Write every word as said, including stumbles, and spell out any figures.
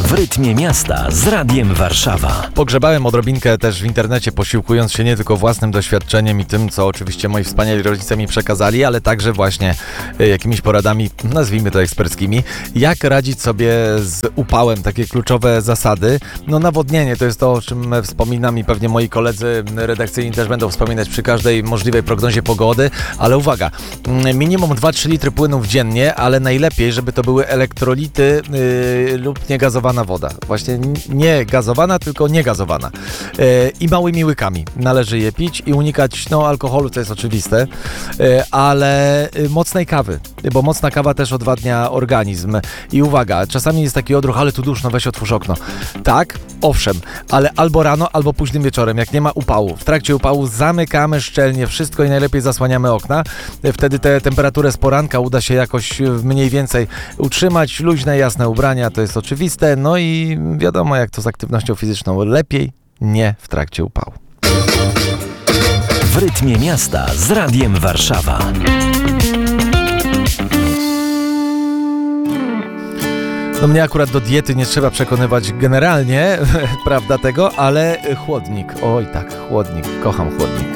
W rytmie miasta z Radiem Warszawa. Pogrzebałem odrobinkę też w internecie, posiłkując się nie tylko własnym doświadczeniem i tym, co oczywiście moi wspaniali rodzice mi przekazali, ale także właśnie jakimiś poradami, nazwijmy to eksperckimi, jak radzić sobie z upałem, takie kluczowe zasady. No nawodnienie to jest to, o czym wspominam i pewnie moi koledzy redakcyjni też będą wspominać przy każdej możliwej prognozie pogody, ale uwaga, minimum dwa trzy litry płynów dziennie, ale najlepiej, żeby to były elektrolity yy, lub niegazowana woda. Właśnie nie gazowana, tylko niegazowana. Yy, I małymi łykami należy je pić i unikać no, alkoholu, co jest oczywiste, yy, ale yy, mocnej kawy, bo mocna kawa też odwadnia organizm. I uwaga, czasami jest taki odruch, ale tu duszno, weź otwórz okno. Tak, owszem, ale albo rano, albo późnym wieczorem, jak nie ma upału. W trakcie upału zamykamy szczelnie wszystko i najlepiej zasłaniamy okna. Wtedy tę temperaturę z poranka uda się jakoś mniej więcej utrzymać. Luźne, jasne ubrania, to jest oczywiste. No i wiadomo, jak to z aktywnością fizyczną. Lepiej nie w trakcie upału. W rytmie miasta z Radiem Warszawa. No mnie akurat do diety nie trzeba przekonywać generalnie, prawda tego, ale chłodnik. Oj tak, chłodnik. Kocham chłodnik.